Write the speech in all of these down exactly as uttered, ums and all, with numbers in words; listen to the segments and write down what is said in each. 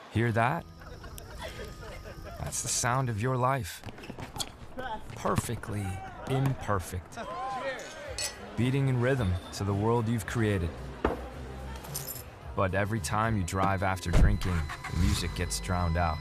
Hear that? That's the sound of your life. Perfectly imperfect. Beating in rhythm to the world you've created. But every time you drive after drinking, the music gets drowned out.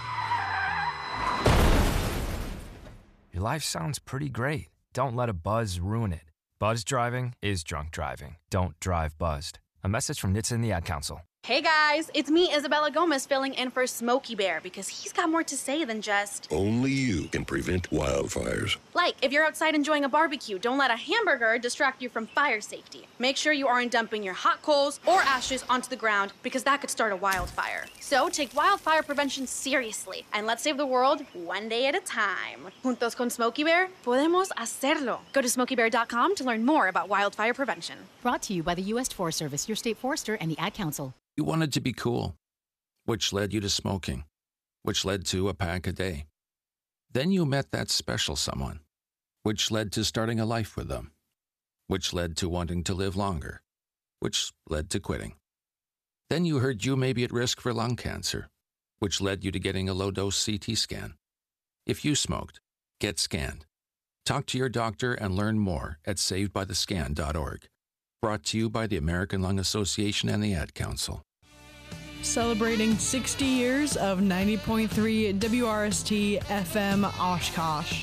Your life sounds pretty great. Don't let a buzz ruin it. Buzz driving is drunk driving. Don't drive buzzed. A message from N H T S A and the Ad Council. Hey guys, it's me, Isabella Gomez, filling in for Smokey Bear because he's got more to say than just... Only you can prevent wildfires. Like, if you're outside enjoying a barbecue, don't let a hamburger distract you from fire safety. Make sure you aren't dumping your hot coals or ashes onto the ground because that could start a wildfire. So take wildfire prevention seriously and let's save the world one day at a time. Juntos con Smokey Bear, podemos hacerlo. Go to smokey bear dot com to learn more about wildfire prevention. Brought to you by the U S Forest Service, your state forester, and the Ad Council. You wanted to be cool, which led you to smoking, which led to a pack a day. Then you met that special someone, which led to starting a life with them, which led to wanting to live longer, which led to quitting. Then you heard you may be at risk for lung cancer, which led you to getting a low-dose C T scan. If you smoked, get scanned. Talk to your doctor and learn more at saved by the scan dot org. Brought to you by the American Lung Association and the Ad Council. Celebrating sixty years of ninety point three W R S T F M Oshkosh.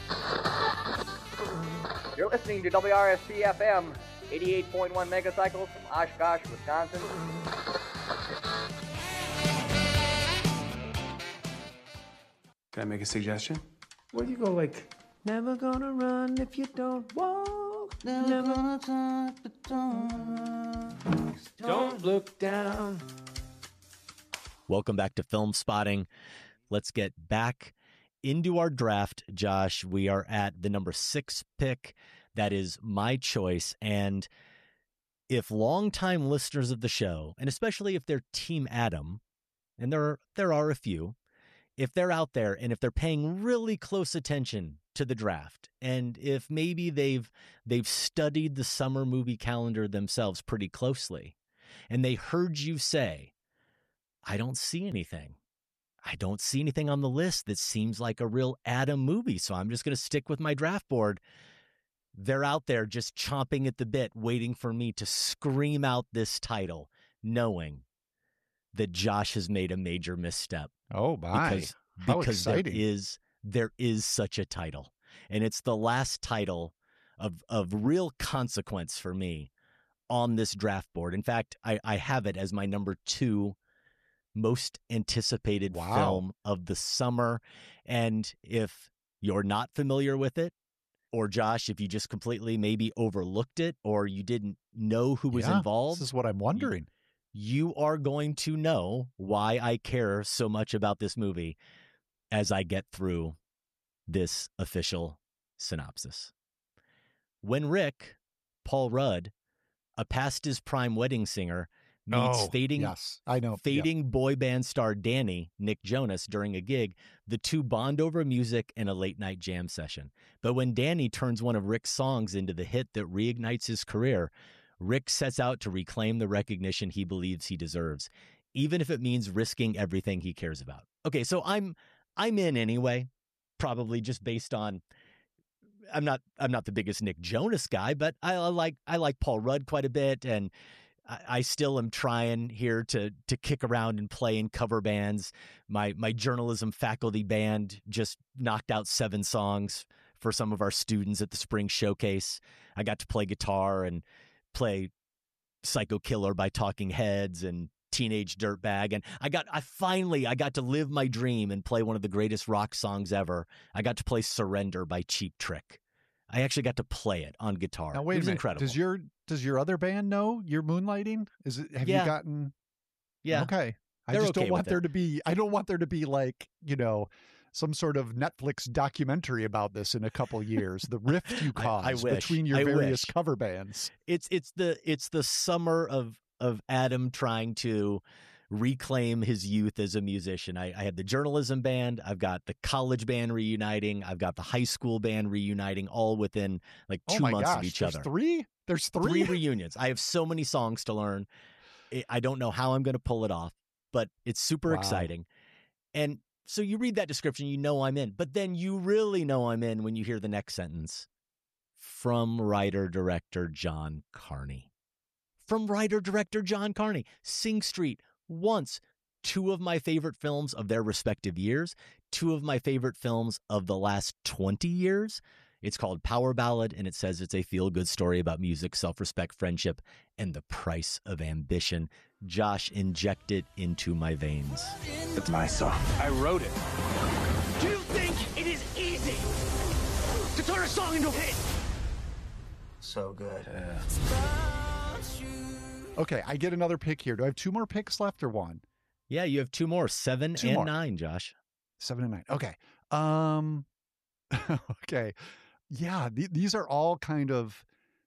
You're listening to W R S T F M, eighty-eight point one megacycles from Oshkosh, Wisconsin. Can I make a suggestion? What do you go like, never gonna run if you don't walk, never, never gonna talk, but don't run. Don't look down. Welcome back to Film Spotting. Let's get back into our draft, Josh. We are at the number six pick. That is my choice. And if longtime listeners of the show, and especially if they're Team Adam, and there are, there are a few, if they're out there and if they're paying really close attention to the draft, and if maybe they've they've studied the summer movie calendar themselves pretty closely, and they heard you say, I don't see anything. I don't see anything on the list that seems like a real Adam movie, so I'm just going to stick with my draft board. They're out there just chomping at the bit, waiting for me to scream out this title, knowing that Josh has made a major misstep. Oh, my. Because, How because exciting. there is, there is such a title. And it's the last title of, of real consequence for me on this draft board. In fact, I, I have it as my number two most anticipated Wow. film of the summer. And if you're not familiar with it, or Josh, if you just completely maybe overlooked it, or you didn't know who was Yeah, involved, This is what I'm wondering. you, you are going to know why I care so much about this movie as I get through this official synopsis. When Rick, Paul Rudd, a past his prime wedding singer, meets Oh, fading, yes, I know. fading boy band star Danny, Nick Jonas, during a gig, the two bond over music and a late night jam session. But when Danny turns one of Rick's songs into the hit that reignites his career, Rick sets out to reclaim the recognition he believes he deserves, even if it means risking everything he cares about. Okay, so I'm I'm in anyway, probably just based on I'm not I'm not the biggest Nick Jonas guy, but I, I like I like Paul Rudd quite a bit, and I, I still am trying here to to kick around and play in cover bands. My my journalism faculty band just knocked out seven songs for some of our students at the spring showcase. I got to play guitar and play Psycho Killer by Talking Heads and Teenage Dirtbag, and I got I finally I got to live my dream and play one of the greatest rock songs ever. I got to play Surrender by Cheap Trick. I actually got to play it on guitar. Now, wait it a was minute. incredible. Does your does your other band know you're moonlighting? Is it? Have Yeah. you gotten? Yeah. Okay. I They're just okay don't want with there it. to be. I don't want there to be like you know some sort of Netflix documentary about this in a couple years. The rift you I- caused I wish. between your I various wish. cover bands. It's it's the it's the summer of of Adam trying to reclaim his youth as a musician. I, I had the journalism band, I've got the college band reuniting, I've got the high school band reuniting, all within like two oh my months gosh, of each there's other. Three? There's three. Three reunions. I have so many songs to learn. I- I don't know how I'm going to pull it off. but it's super Wow. exciting. And so you read that description, you know I'm in. But then you really know I'm in when you hear the next sentence. From writer-director John Carney. From writer-director John Carney. Sing Street, Once, two of my favorite films of their respective years, two of my favorite films of the last twenty years. It's called Power Ballad, and it says it's a feel-good story about music, self-respect, friendship, and the price of ambition. Josh, inject it into my veins. It's my song. I wrote it. Do you think it is easy to turn a song into a hit? So good. Okay, I get another pick here. Do I have two more picks left or one? Yeah, you have two more, seven Two and more. nine, Josh. Seven and nine. Okay. Um. Okay. Yeah, th- these are all kind of.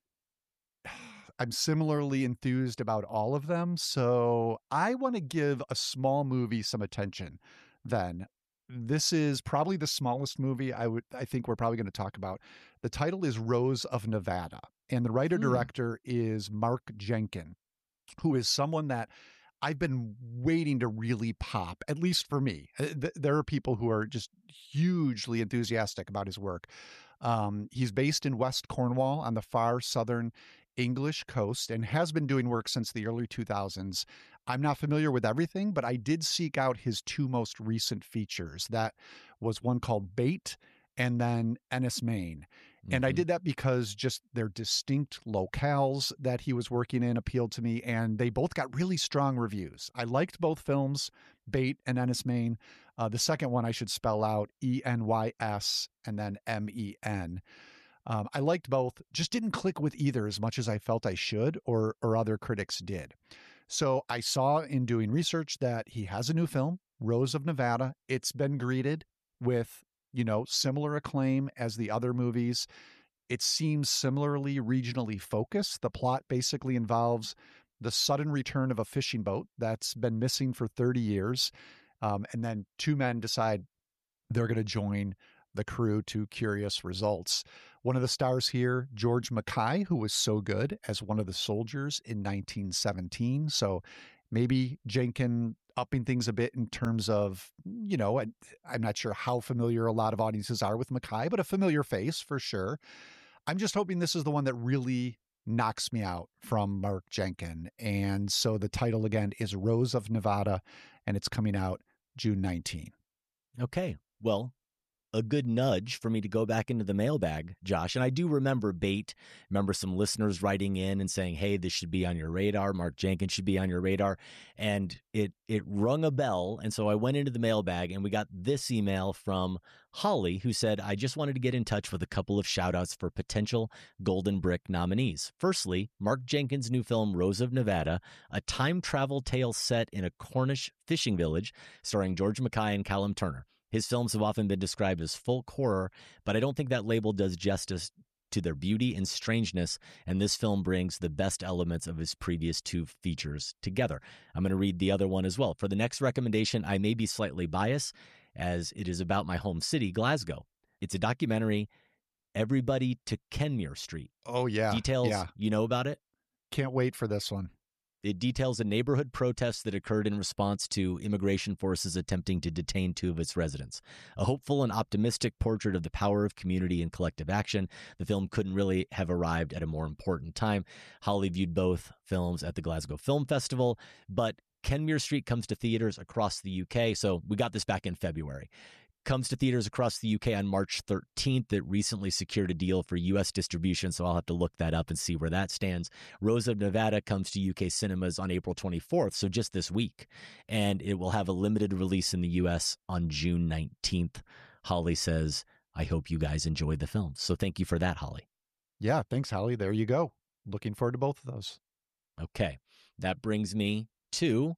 I'm similarly enthused about all of them, so I want to give a small movie some attention. Then, this is probably the smallest movie I would. I think we're probably going to talk about. The title is Rose of Nevada, and the writer director is Mark Jenkin, who is someone that I've been waiting to really pop, at least for me. Th- There are people who are just hugely enthusiastic about his work. Um, he's based in West Cornwall on the far southern English coast and has been doing work since the early two thousands. I'm not familiar with everything, but I did seek out his two most recent features. That was one called Bait and then Ennis, Maine. And I did that because just their distinct locales that he was working in appealed to me, and they both got really strong reviews. I liked both films, Bait and Ennis, Maine. Uh, the second one I should spell out, E N Y S and then M E N. Um, I liked both, just didn't click with either as much as I felt I should or or other critics did. So I saw in doing research that he has a new film, Rose of Nevada. It's been greeted with, you know, similar acclaim as the other movies. It seems similarly regionally focused. The plot basically involves the sudden return of a fishing boat that's been missing for thirty years. Um, and then two men decide they're going to join the crew to curious results. One of the stars here, George Mackay, who was so good as one of the soldiers in nineteen seventeen. So maybe Jenkin upping things a bit in terms of, you know, I, I'm not sure how familiar a lot of audiences are with Mackay, but a familiar face for sure. I'm just hoping this is the one that really knocks me out from Mark Jenkin. And so the title again is Rose of Nevada, and it's coming out June nineteenth. Okay. Well, a good nudge for me to go back into the mailbag, Josh. And I do remember Bait, remember some listeners writing in and saying, hey, this should be on your radar. Mark Jenkins should be on your radar. And it it rung a bell. And so I went into the mailbag and we got this email from Holly, who said, I just wanted to get in touch with a couple of shout outs for potential Golden Brick nominees. Firstly, Mark Jenkins' new film, Rose of Nevada, a time travel tale set in a Cornish fishing village starring George Mackay and Callum Turner. His films have often been described as folk horror, but I don't think that label does justice to their beauty and strangeness, and this film brings the best elements of his previous two features together. I'm going to read the other one as well. For the next recommendation, I may be slightly biased, as it is about my home city, Glasgow. It's a documentary, Everybody to Kenmure Street. Oh, yeah. Details, yeah. You know about it? Can't wait for this one. It details a neighborhood protest that occurred in response to immigration forces attempting to detain two of its residents. A hopeful and optimistic portrait of the power of community and collective action. The film couldn't really have arrived at a more important time. Holly viewed both films at the Glasgow Film Festival, but Kenmure Street comes to theaters across the U K, so we got this back in February. Comes to theaters across the U K on March thirteenth. It recently secured a deal for U S distribution, so I'll have to look that up and see where that stands. Rose of Nevada comes to U K cinemas on April twenty-fourth, so just this week. And it will have a limited release in the U S on June nineteenth. Holly says, I hope you guys enjoyed the film. So thank you for that, Holly. Yeah, thanks, Holly. There you go. Looking forward to both of those. Okay, that brings me to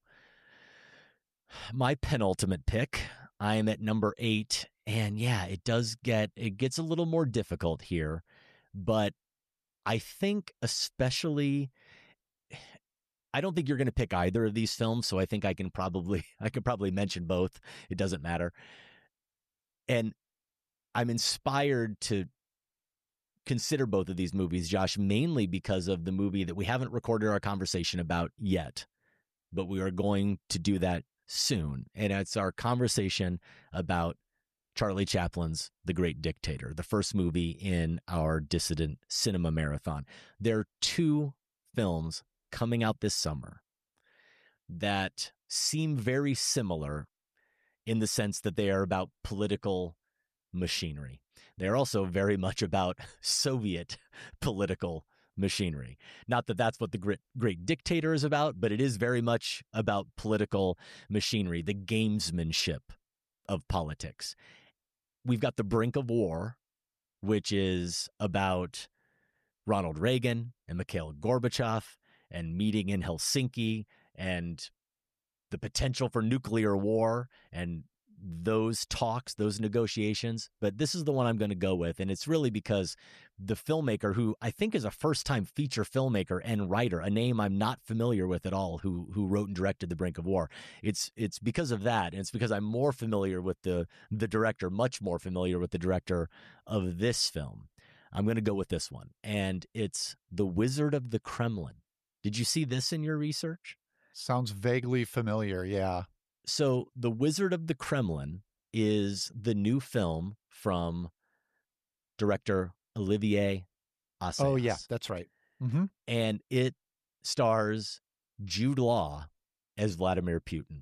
my penultimate pick. I am at number eight, and yeah, it does get, it gets a little more difficult here, but I think especially, I don't think you're going to pick either of these films, so I think I can probably, I could probably mention both. It doesn't matter. And I'm inspired to consider both of these movies, Josh, mainly because of the movie that we haven't recorded our conversation about yet, but we are going to do that soon. And it's our conversation about Charlie Chaplin's The Great Dictator, the first movie in our Dissident Cinema Marathon. There are two films coming out this summer that seem very similar in the sense that they are about political machinery. They're also very much about Soviet political machinery. Not that that's what The Great, Great Dictator is about, but it is very much about political machinery, the gamesmanship of politics. We've got The Brink of War, which is about Ronald Reagan and Mikhail Gorbachev and meeting in Helsinki and the potential for nuclear war and those talks, those negotiations. But this is the one I'm going to go with. And it's really because the filmmaker, who I think is a first-time feature filmmaker and writer, a name I'm not familiar with at all, who who wrote and directed The Brink of War. It's it's because of that. And it's because I'm more familiar with the the director, much more familiar with the director of this film. I'm going to go with this one. And it's The Wizard of the Kremlin. Did you see this in your research? Sounds vaguely familiar, yeah. So The Wizard of the Kremlin is the new film from director Olivier Assayas. Oh, yeah, that's right. Mm-hmm. And it stars Jude Law as Vladimir Putin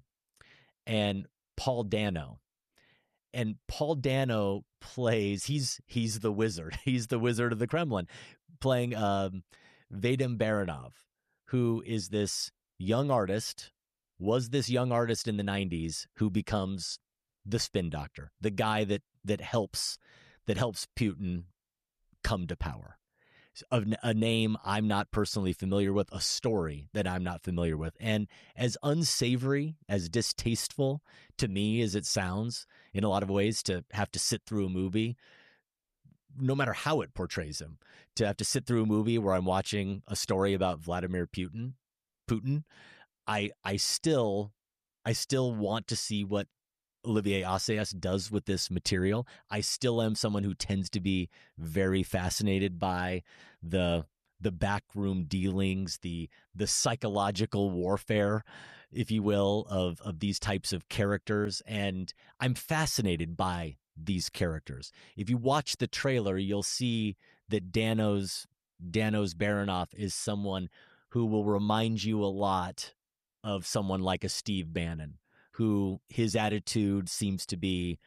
and Paul Dano. And Paul Dano plays, he's he's the wizard. He's the Wizard of the Kremlin, playing um, Vadim Baranov, who is this young artist, was this young artist in the nineties who becomes the spin doctor, the guy that that helps that helps Putin come to power. A, a name I'm not personally familiar with, a story that I'm not familiar with. And as unsavory, as distasteful to me as it sounds in a lot of ways to have to sit through a movie, no matter how it portrays him, to have to sit through a movie where I'm watching a story about Vladimir Putin, Putin, I I still I still want to see what Olivier Assayas does with this material. I still am someone who tends to be very fascinated by the the backroom dealings, the the psychological warfare, if you will, of of these types of characters, and I'm fascinated by these characters. If you watch the trailer, you'll see that Danos Danos Baranov is someone who will remind you a lot of someone like a Steve Bannon, who his attitude seems to be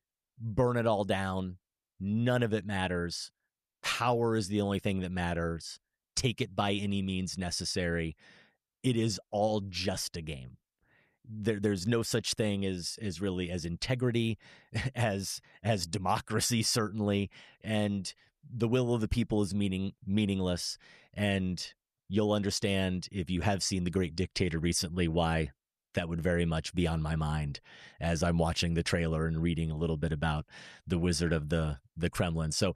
burn it all down. None of it matters. Power is the only thing that matters. Take it by any means necessary. It is all just a game. There, there's no such thing as, as really as integrity, as as democracy, certainly. And the will of the people is meaning meaningless. And you'll understand if you have seen The Great Dictator recently why that would very much be on my mind as I'm watching the trailer and reading a little bit about the Wizard of the, the Kremlin. So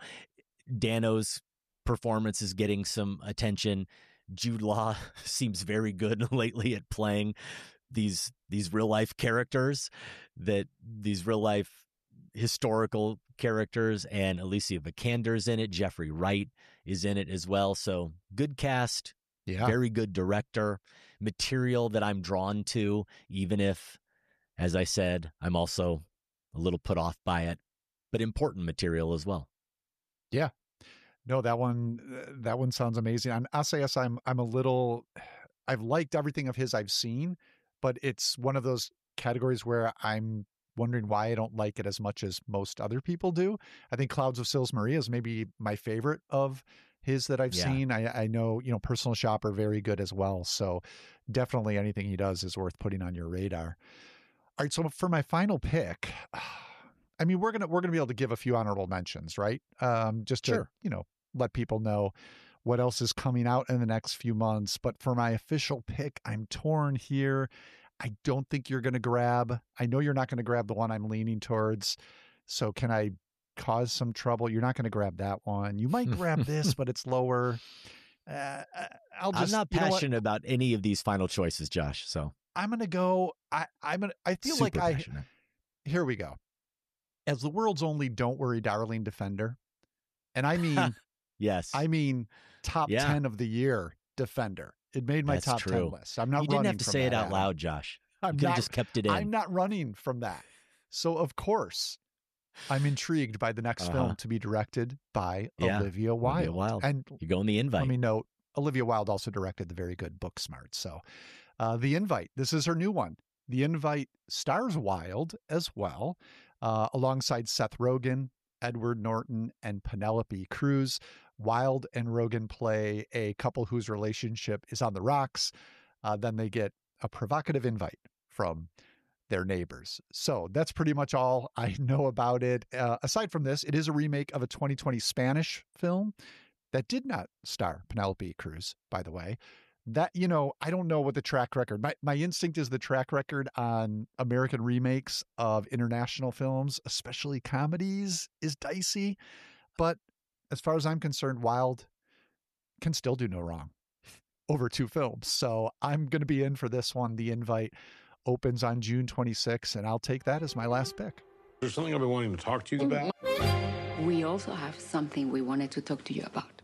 Dano's performance is getting some attention. Jude Law seems very good lately at playing these these real life characters, that these real life historical characters, and Alicia Vikander's in it. Jeffrey Wright is in it as well. So good cast. Yeah. Very good director, material that I'm drawn to, even if, as I said, I'm also a little put off by it, but important material as well. Yeah. No, that one, that one sounds amazing. On Assayas, I'm, I'm a little, I've liked everything of his I've seen, but it's one of those categories where I'm wondering why I don't like it as much as most other people do. I think Clouds of Sils Maria is maybe my favorite of his that I've yeah. seen. I, I know, you know, Personal Shopper, very good as well. So definitely anything he does is worth putting on your radar. All right. So for my final pick, I mean, we're going to, we're going to be able to give a few honorable mentions, right? Um, just to, sure. you know, let people know what else is coming out in the next few months. But for my official pick, I'm torn here. I don't think you're going to grab, I know you're not going to grab the one I'm leaning towards. So can I cause some trouble? You're not going to grab that one. You might grab this, but it's lower. Uh, I'll just, I'm not passionate about any of these final choices, Josh. So I'm going to go, I, I'm going to, I feel Super like passionate. I, here we go. As the world's only Don't Worry, Darling defender. And I mean, yes, I mean, top yeah. ten of the year defender. It made my That's top true. ten list. I'm not You didn't running have to from say that, it out Adam. loud, Josh. I'm You could have not, just kept it in. I'm not running from that. So, of course, I'm intrigued by the next Uh-huh. film to be directed by Yeah, Olivia Wilde. Olivia Wilde. And You go in the invite. let me note, Olivia Wilde also directed the very good Booksmart. So, uh, The Invite, this is her new one. The Invite stars Wilde as well, uh, alongside Seth Rogen, Edward Norton, and Penelope Cruz. Wilde and Rogen play a couple whose relationship is on the rocks. Uh, then they get a provocative invite from their neighbors. So that's pretty much all I know about it. Uh, aside from this, it is a remake of a twenty twenty Spanish film that did not star Penelope Cruz, by the way. That, you know, I don't know what the track record, my, my instinct is the track record on American remakes of international films, especially comedies, is dicey. But as far as I'm concerned, Wilde can still do no wrong over two films. So I'm going to be in for this one. The Invite opens on June twenty-sixth, and I'll take that as my last pick. There's something I've been wanting to talk to you about. We also have something we wanted to talk to you about.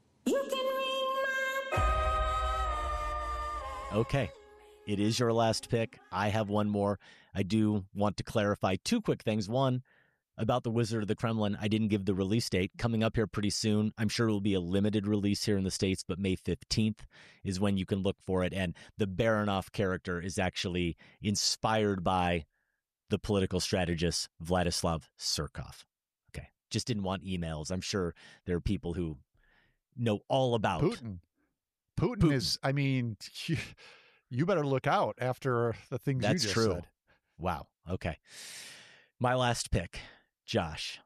Okay, it is your last pick. I have one more. I do want to clarify two quick things. One, about The Wizard of the Kremlin, I didn't give the release date. Coming up here pretty soon. I'm sure it will be a limited release here in the States, but May fifteenth is when you can look for it. And the Baranov character is actually inspired by the political strategist Vladislav Surkov. Okay, just didn't want emails. I'm sure there are people who know all about Putin. Putin, Putin. is, I mean, you, you better look out after the things That's you just true. said. Wow. Okay. My last pick, Josh.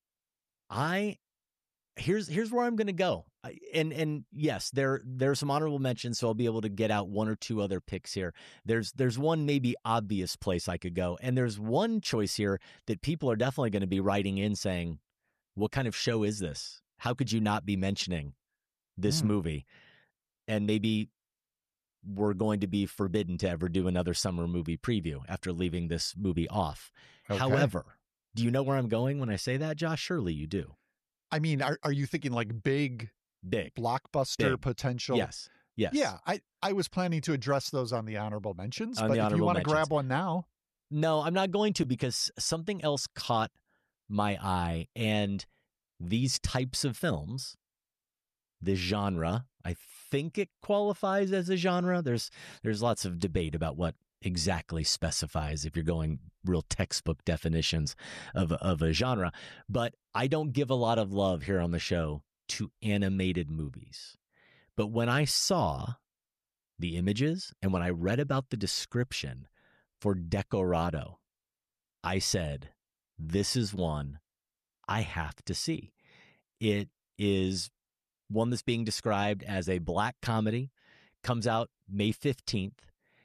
I here's here's where I'm going to go. I, and and yes, there there's some honorable mentions, so I'll be able to get out one or two other picks here. There's there's one maybe obvious place I could go, and there's one choice here that people are definitely going to be writing in saying, "What kind of show is this? How could you not be mentioning this Mm. movie?" And maybe we're going to be forbidden to ever do another summer movie preview after leaving this movie off. Okay. However, do you know where I'm going when I say that, Josh? Surely you do. I mean, are, are you thinking like big, Big. blockbuster Big. potential? Yes. Yes. Yeah, I, I was planning to address those on the honorable mentions, On but the if you honorable want to mentions. grab one now, No, I'm not going to, because something else caught my eye. And these types of films, this genre, I think it qualifies as a genre. There's there's lots of debate about what exactly specifies if you're going real textbook definitions of, of a genre. But I don't give a lot of love here on the show to animated movies. But when I saw the images and when I read about the description for Decorado, I said, this is one I have to see. It is one that's being described as a black comedy, comes out May fifteenth,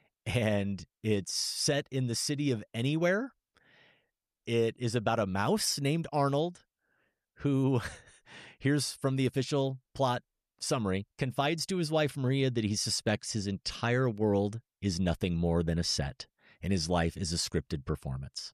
and it's set in the city of Anywhere. It is about a mouse named Arnold who, here's from the official plot summary, confides to his wife Maria that he suspects his entire world is nothing more than a set, and his life is a scripted performance.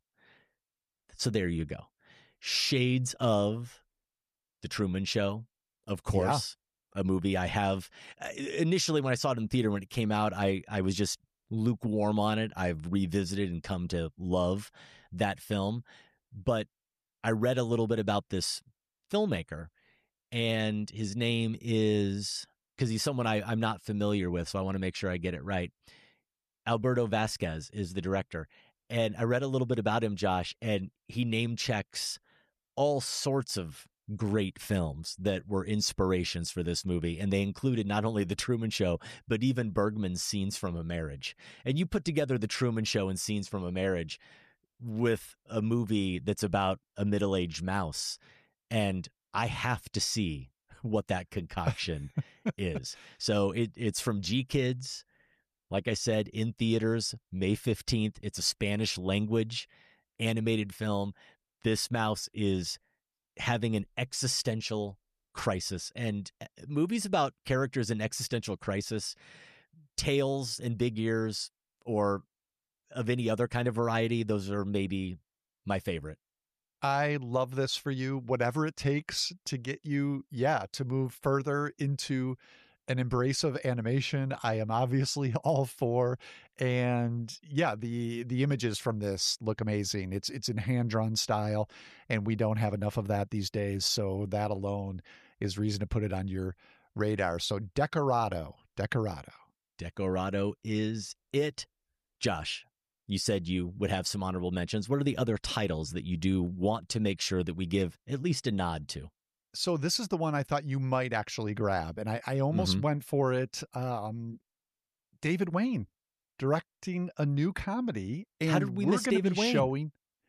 So there you go. Shades of The Truman Show, of course, yeah. A movie I have. Initially, when I saw it in theater when it came out, I, I was just lukewarm on it. I've revisited and come to love that film. But I read a little bit about this filmmaker, and his name is, because he's someone I, I'm not familiar with, so I want to make sure I get it right. Alberto Vasquez is the director. And I read a little bit about him, Josh, and he name checks all sorts of great films that were inspirations for this movie. And they included not only The Truman Show, but even Bergman's Scenes from a Marriage. And you put together The Truman Show and Scenes from a Marriage with a movie that's about a middle-aged mouse, and I have to see what that concoction is. So it, it's from G Kids. Like I said, in theaters, May fifteenth. It's a Spanish language animated film. This mouse is having an existential crisis. And movies about characters in existential crisis, Tails and Big Ears, or of any other kind of variety, those are maybe my favorite. I love this for you. Whatever it takes to get you, yeah, to move further into an embrace of animation, I am obviously all for. And yeah, the the images from this look amazing. It's it's in hand-drawn style, and we don't have enough of that these days. So that alone is reason to put it on your radar. So Decorado, Decorado. Decorado is it. Josh, you said you would have some honorable mentions. What are the other titles that you do want to make sure that we give at least a nod to? So this is the one I thought you might actually grab, and I, I almost Mm-hmm. went for it. Um, David Wayne directing a new comedy, and How did we we're miss gonna David be Wayne? showing.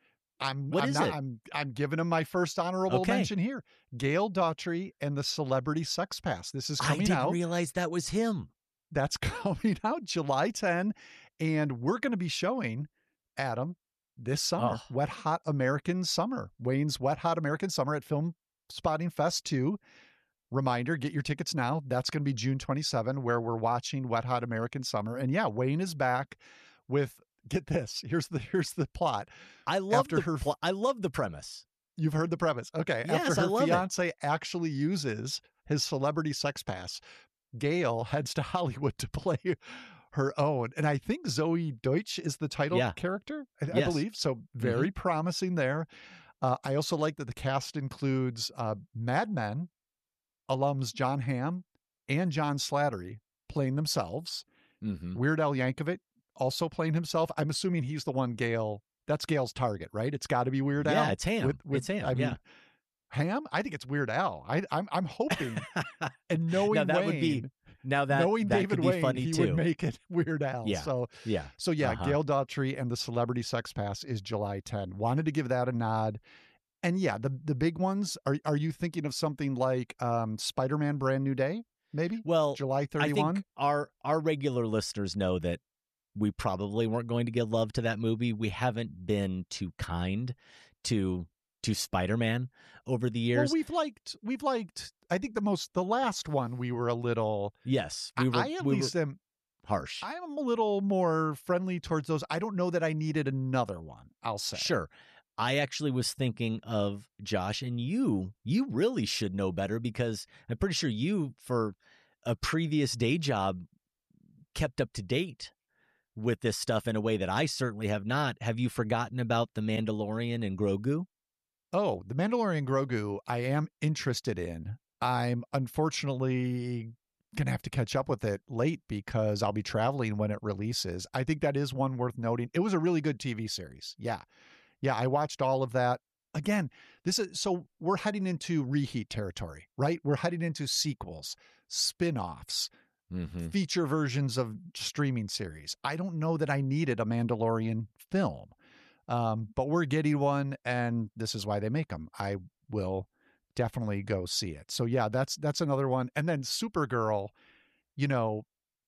I'm What I'm is not, it? I'm I'm giving him my first honorable Okay. mention here. Gail Daughtry and the Celebrity Sex Pass. This is I coming didn't out. realize that was him. That's coming out July tenth, and we're going to be showing Adam this summer. Oh. Wet Hot American Summer. Wayne's Wet Hot American Summer at Film Spotting Fest two. Reminder, get your tickets now. That's going to be June twenty-seventh, where we're watching Wet Hot American Summer. And yeah, Wayne is back with, get this, here's the here's the plot. I love After the her pl- I love the premise. You've heard the premise. Okay. Yes, After I her love it. fiance actually uses his celebrity sex pass, Gail heads to Hollywood to play her own. And I think Zoe Deutsch is the title Yeah. character, I, I Yes. believe. So very promising there. Uh, I also like that the cast includes uh, Mad Men alums John Hamm and John Slattery playing themselves. Mm-hmm. Weird Al Yankovic also playing himself. I'm assuming he's the one Gail, that's Gail's target, right? It's got to be Weird Al. Yeah, it's Ham. With, with, It's Ham, I mean, yeah. Ham? I think it's Weird Al. I, I'm I'm hoping, and knowing Now that Wayne, would be now that knowing that David could be Wayne, funny he too. would make it Weird Al. Yeah, So yeah. so yeah, Uh-huh. Gail Daughtry and the Celebrity Sex Pass is July tenth. Wanted to give that a nod. And yeah, the the big ones. Are are you thinking of something like um, Spider-Man: Brand New Day? Maybe. Well, July I thirty-first. think our our regular listeners know that we probably weren't going to give love to that movie. We haven't been too kind to to Spider-Man over the years. Well, we've liked we've liked. I think the most the last one we were a little. yes, I- we were. I at we least were am. harsh. I'm a little more friendly towards those. I don't know that I needed another one. I'll say. Sure. I actually was thinking of Josh, and you, you really should know better because I'm pretty sure you, for a previous day job, kept up to date with this stuff in a way that I certainly have not. Have you forgotten about The Mandalorian and Grogu? Oh, the Mandalorian Grogu, I am interested in. I'm unfortunately going to have to catch up with it late because I'll be traveling when it releases. I think that is one worth noting. It was a really good T V series. Yeah. Yeah, I watched all of that. Again, this is so we're heading into reheat territory, right? We're heading into sequels, spin-offs, Mm-hmm. feature versions of streaming series. I don't know that I needed a Mandalorian film. Um, but we're getting one, and this is why they make them. I will definitely go see it. So yeah, that's that's another one. And then Supergirl, you know,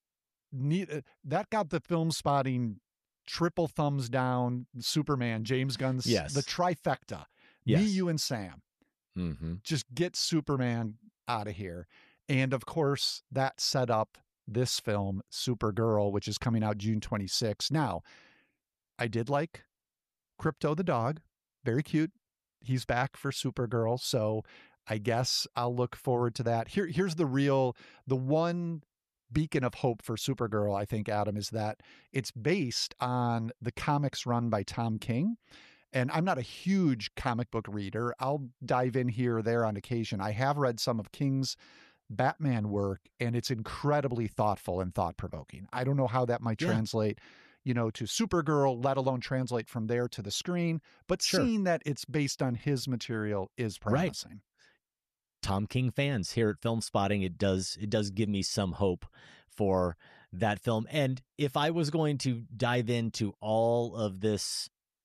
need, that got the Film Spotting triple thumbs down. Superman, James Gunn's, Yes. the trifecta. Yes. Me, you, and Sam. Mm-hmm. Just get Superman out of here. And of course, that set up this film, Supergirl, which is coming out June twenty-sixth. Now, I did like Crypto the dog. Very cute. He's back for Supergirl. So I guess I'll look forward to that. Here, here's the real, the one beacon of hope for Supergirl, I think, Adam, is that it's based on the comics run by Tom King. And I'm not a huge comic book reader. I'll dive in here or there on occasion. I have read some of King's Batman work, and it's incredibly thoughtful and thought-provoking. I don't know how that might Yeah. translate, you know, to Supergirl, let alone translate from there to the screen. But Sure. seeing that it's based on his material is Right. promising. Tom King fans here at Film Spotting, it does it does give me some hope for that film. And if I was going to dive into all of this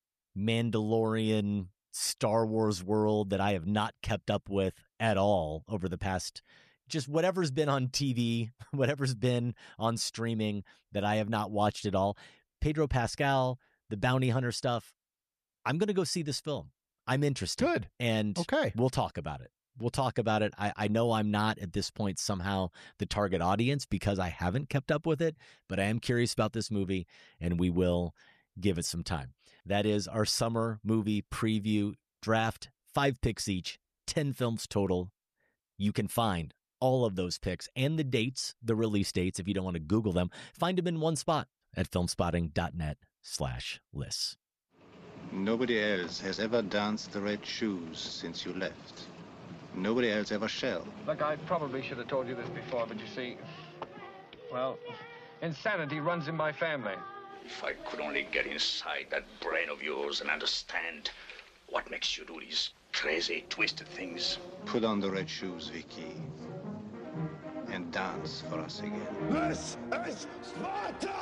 Mandalorian Star Wars world that I have not kept up with at all over the past, just whatever's been on T V, whatever's been on streaming that I have not watched at all, Pedro Pascal, the bounty hunter stuff, I'm going to go see this film. I'm interested. Good. And Okay. we'll talk about it. We'll talk about it. I, I know I'm not at this point somehow the target audience because I haven't kept up with it, but I am curious about this movie, and we will give it some time. That is our summer movie preview draft, five picks each, ten films total. You can find all of those picks and the dates, the release dates, if you don't want to Google them, find them in one spot at filmspotting.net slash lists. Nobody else has ever danced the red shoes since you left. Nobody else ever shall. Look, I probably should have told you this before, but you see, well, insanity runs in my family. If I could only get inside that brain of yours and understand what makes you do these crazy, twisted things. Put on the red shoes, Vicky, and dance for us again. This is Sparta!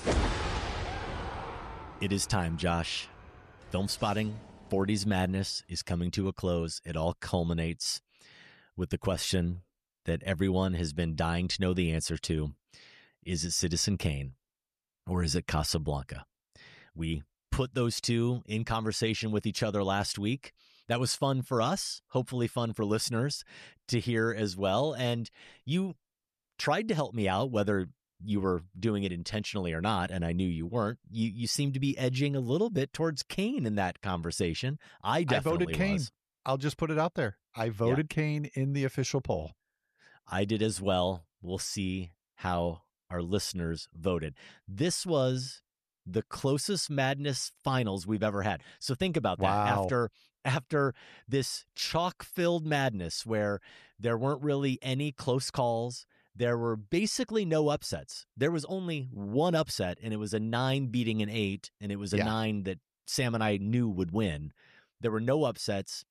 It is time, Josh. Film Spotting forties Madness is coming to a close. It all culminates with the question that everyone has been dying to know the answer to. Is it Citizen Kane or is it Casablanca? We put those two in conversation with each other last week. That was fun for us, hopefully fun for listeners to hear as well. And you tried to help me out, whether you were doing it intentionally or not, and I knew you weren't. You you seemed to be edging a little bit towards Kane in that conversation. I definitely I voted Kane. was. I'll just put it out there. I voted yeah. Kane in the official poll. I did as well. We'll see how our listeners voted. This was the closest Madness finals we've ever had. So think about that. Wow. After after this chalk-filled madness where there weren't really any close calls, there were basically no upsets. There was only one upset, and it was a nine beating an eight, and it was a yeah. nine that Sam and I knew would win. There were no upsets.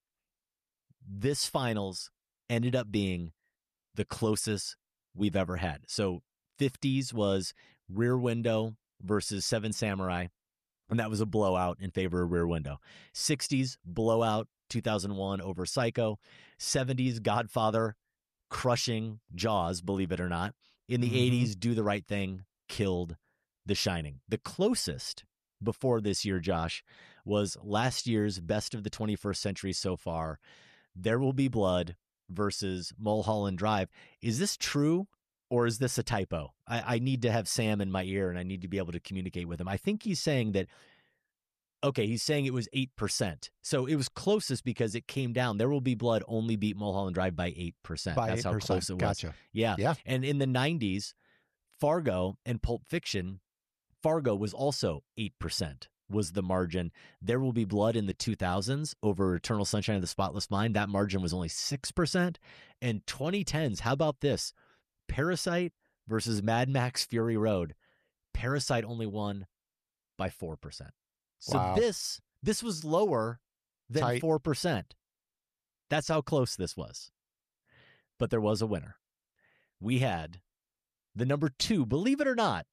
This finals ended up being the closest we've ever had. So fifties was Rear Window versus Seven Samurai, and that was a blowout in favor of Rear Window. sixties, blowout, two thousand one over Psycho. seventies, Godfather, crushing Jaws, believe it or not. In the mm-hmm. eighties, Do the Right Thing, killed The Shining. The closest before this year, Josh, was last year's best of the twenty-first century so far, There Will Be Blood versus Mulholland Drive. Is this true or is this a typo? I, I need to have Sam in my ear and I need to be able to communicate with him. I think he's saying that, okay, he's saying it was eight percent. So it was closest because it came down. There Will Be Blood only beat Mulholland Drive by eight percent. By That's eight percent. How close it was. Gotcha. Yeah. Yeah. And in the nineties, Fargo and Pulp Fiction, Fargo was also eight percent was the margin. There Will Be Blood in the two thousands over Eternal Sunshine of the Spotless Mind. That margin was only six percent. And twenty tens, how about this? Parasite versus Mad Max Fury Road. Parasite only won by four percent. So wow. this this was lower than Tight. four percent. That's how close this was. But there was a winner. We had the number two, believe it or not.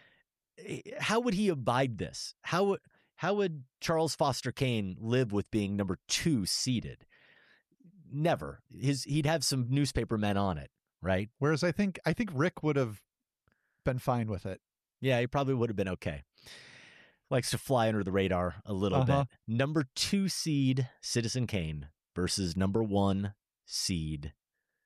How would he abide this? How would how would Charles Foster Kane live with being number two seeded? Never. His he'd have some newspaper men on it, right? Whereas I think I think Rick would have been fine with it. Yeah, he probably would have been okay. Likes to fly under the radar a little Uh-huh. bit. Number two seed Citizen Kane versus number one seed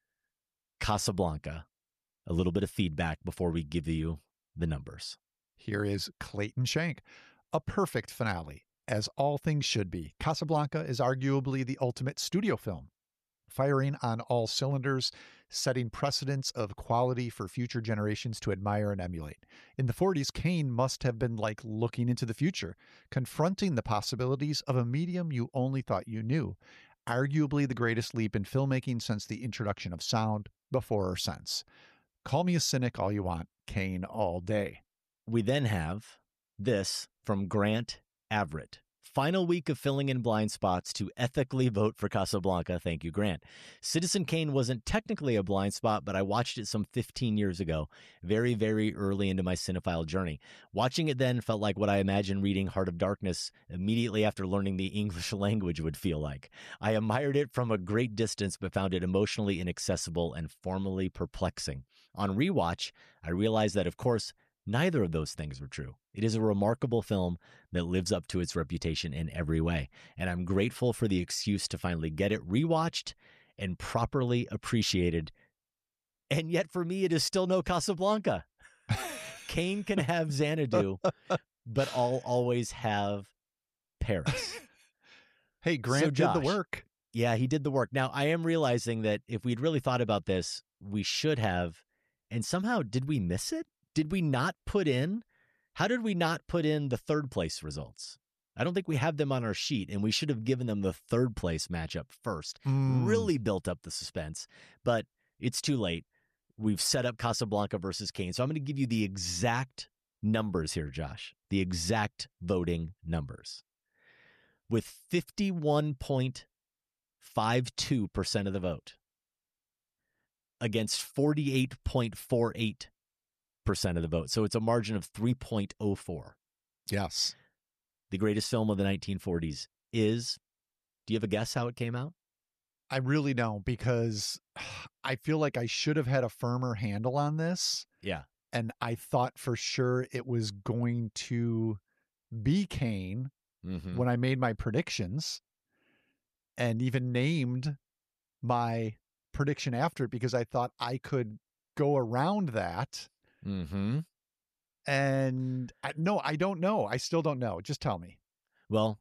Casablanca. A little bit of feedback before we give you the numbers. Here is Clayton Shank. A perfect finale, as all things should be. Casablanca is arguably the ultimate studio film, firing on all cylinders, setting precedents of quality for future generations to admire and emulate. In the forties, Kane must have been like looking into the future, confronting the possibilities of a medium you only thought you knew, arguably the greatest leap in filmmaking since the introduction of sound before or since. Call me a cynic all you want, Kane all day. We then have this from Grant Averitt. Final week of filling in blind spots to ethically vote for Casablanca. Thank you, Grant. Citizen Kane wasn't technically a blind spot, but I watched it some fifteen years ago, very, very early into my cinephile journey. Watching it then felt like what I imagined reading Heart of Darkness immediately after learning the English language would feel like. I admired it from a great distance, but found it emotionally inaccessible and formally perplexing. On rewatch, I realized that, of course, neither of those things were true. It is a remarkable film that lives up to its reputation in every way, and I'm grateful for the excuse to finally get it rewatched and properly appreciated. And yet for me, it is still no Casablanca. Kane can have Xanadu, but I'll always have Paris. Hey, Grant So, did Josh, the work. Yeah, he did the work. Now, I am realizing that if we'd really thought about this, we should have. And somehow, did we miss it? Did we not put in? How did we not put in the third place results? I don't think we have them on our sheet, and we should have given them the third place matchup first. Mm. Really built up the suspense, but it's too late. We've set up Casablanca versus Kane. So I'm going to give you the exact numbers here, Josh, the exact voting numbers. With fifty-one point five two percent of the vote against forty-eight point four eight percent of the vote. So it's a margin of three point oh four. Yes. The greatest film of the nineteen forties is, do you have a guess how it came out? I really don't, because I feel like I should have had a firmer handle on this. Yeah. And I thought for sure it was going to be Kane mm-hmm. when I made my predictions, and even named my prediction after it because I thought I could go around that. Mm-hmm. And I, no, I don't know. I still don't know. Just tell me. Well,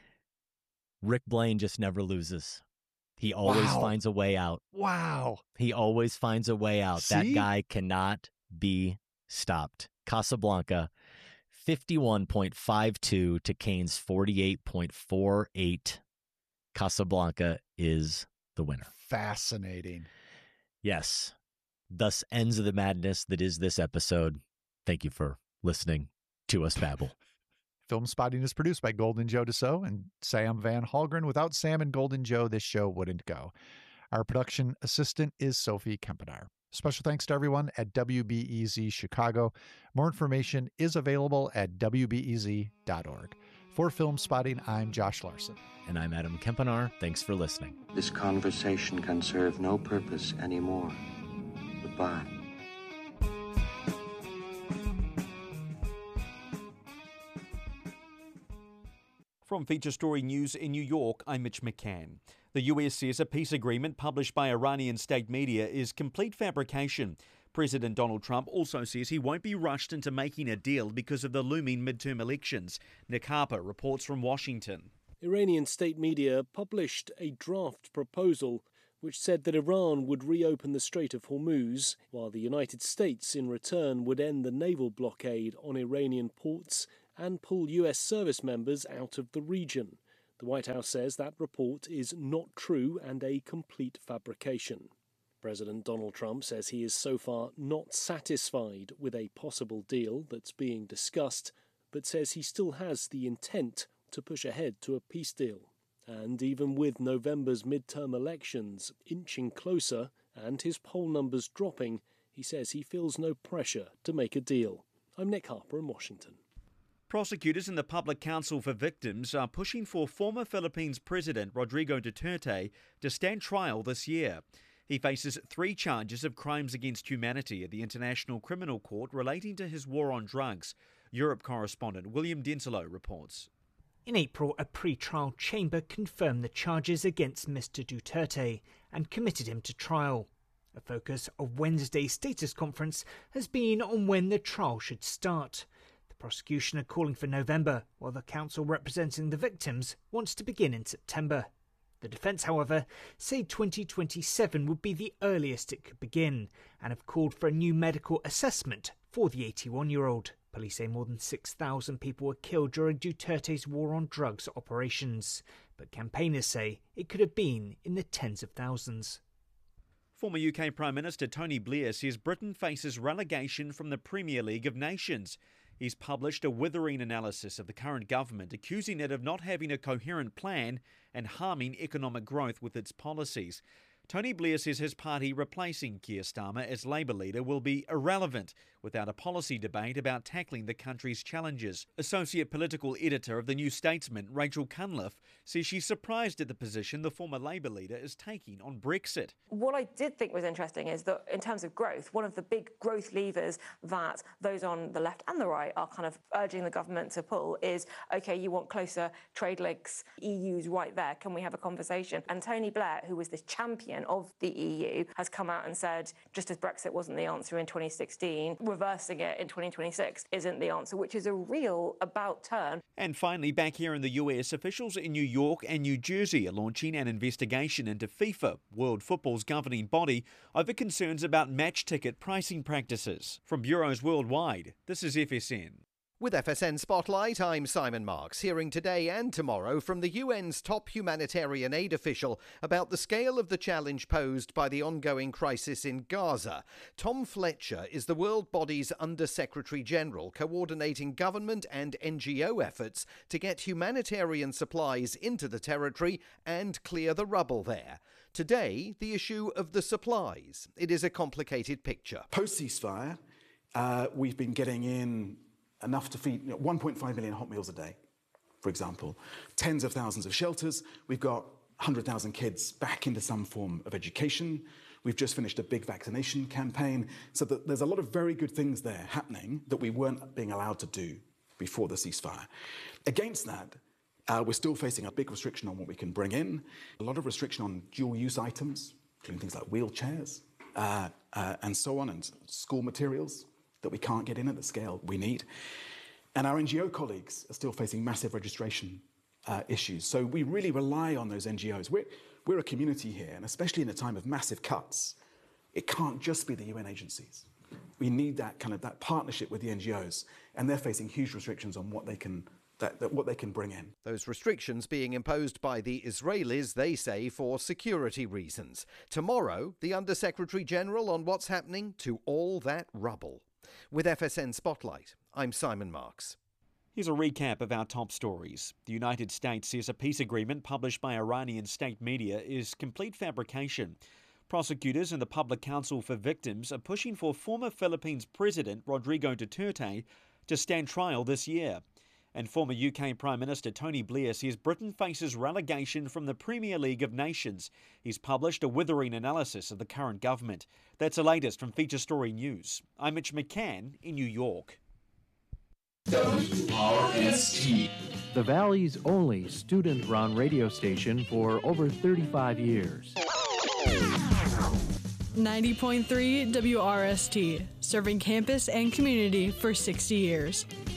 Rick Blaine just never loses. He always Wow. finds a way out. Wow. He always finds a way out. See? That guy cannot be stopped. Casablanca, fifty-one point five two to Kane's forty-eight point four eight. Casablanca is the winner. Fascinating. Yes. Thus ends the madness that is this episode. Thank you for listening to us babble. Film Spotting is produced by Golden Joe Dassault and Sam Van Halgren. Without Sam and Golden Joe, this show wouldn't go. Our production assistant is Sophie Kempenaar. Special thanks to everyone at W B E Z Chicago. More information is available at W B E Z dot org. For Film Spotting, I'm Josh Larson. And I'm Adam Kempenaar. Thanks for listening. This conversation can serve no purpose anymore. Goodbye. From Feature Story News in New York, I'm Mitch McCann. The U S says a peace agreement published by Iranian state media is complete fabrication. President Donald Trump also says he won't be rushed into making a deal because of the looming midterm elections. Nick Harper reports from Washington. Iranian state media published a draft proposal which said that Iran would reopen the Strait of Hormuz, while the United States in return would end the naval blockade on Iranian ports and pull U S service members out of the region. The White House says that report is not true and a complete fabrication. President Donald Trump says he is so far not satisfied with a possible deal that's being discussed, but says he still has the intent to push ahead to a peace deal. And even with November's midterm elections inching closer and his poll numbers dropping, he says he feels no pressure to make a deal. I'm Nick Harper in Washington. Prosecutors and the Public Counsel for Victims are pushing for former Philippines President Rodrigo Duterte to stand trial this year. He faces three charges of crimes against humanity at the International Criminal Court relating to his war on drugs. Europe correspondent William Denslow reports. In April, a pre-trial chamber confirmed the charges against Mister Duterte and committed him to trial. A focus of Wednesday's status conference has been on when the trial should start. The prosecution are calling for November, while the counsel representing the victims wants to begin in September. The defence, however, say twenty twenty-seven would be the earliest it could begin, and have called for a new medical assessment for the eighty-one-year-old. Police say more than six thousand people were killed during Duterte's war on drugs operations, but campaigners say it could have been in the tens of thousands. Former U K Prime Minister Tony Blair says Britain faces relegation from the Premier League of Nations. He's published a withering analysis of the current government, accusing it of not having a coherent plan and harming economic growth with its policies. Tony Blair says his party replacing Keir Starmer as Labour leader will be irrelevant without a policy debate about tackling the country's challenges. Associate political editor of The New Statesman, Rachel Cunliffe, says she's surprised at the position the former Labour leader is taking on Brexit. What I did think was interesting is that in terms of growth, one of the big growth levers that those on the left and the right are kind of urging the government to pull is, OK, you want closer trade links, E U's right there, can we have a conversation? And Tony Blair, who was this champion of the E U, has come out and said, just as Brexit wasn't the answer in twenty sixteen, we're reversing it in twenty twenty-six isn't the answer, which is a real about turn. And finally, back here in the U S, officials in New York and New Jersey are launching an investigation into FIFA, World Football's governing body, over concerns about match ticket pricing practices. From bureaus worldwide, this is F S N. With F S N Spotlight, I'm Simon Marks, hearing today and tomorrow from the U N's top humanitarian aid official about the scale of the challenge posed by the ongoing crisis in Gaza. Tom Fletcher is the World Body's Under-Secretary General, coordinating government and N G O efforts to get humanitarian supplies into the territory and clear the rubble there. Today, the issue of the supplies. It is a complicated picture. Post-ceasefire, uh, we've been getting in enough to feed you know, one point five million hot meals a day, for example. Tens of thousands of shelters. We've got one hundred thousand kids back into some form of education. We've just finished a big vaccination campaign. So that there's a lot of very good things there happening that we weren't being allowed to do before the ceasefire. Against that, uh, we're still facing a big restriction on what we can bring in, a lot of restriction on dual-use items, including things like wheelchairs uh, uh, and so on, and school materials that we can't get in at the scale we need. And our N G O colleagues are still facing massive registration uh, issues. So we really rely on those N G Os. We're, we're a community here, and especially in a time of massive cuts, it can't just be the U N agencies. We need that kind of that partnership with the N G Os, and they're facing huge restrictions on what they can That, that what they can bring in. Those restrictions being imposed by the Israelis, they say, for security reasons. Tomorrow, the Under-Secretary General on what's happening to all that rubble. With F S N Spotlight, I'm Simon Marks. Here's a recap of our top stories. The United States says a peace agreement published by Iranian state media is complete fabrication. Prosecutors and the Public Counsel for Victims are pushing for former Philippines President Rodrigo Duterte to stand trial this year. And former U K Prime Minister Tony Blair says Britain faces relegation from the Premier League of Nations. He's published a withering analysis of the current government. That's the latest from Feature Story News. I'm Mitch McCann in New York. W R S T, the Valley's only student-run radio station for over thirty-five years. ninety point three W R S T, serving campus and community for sixty years.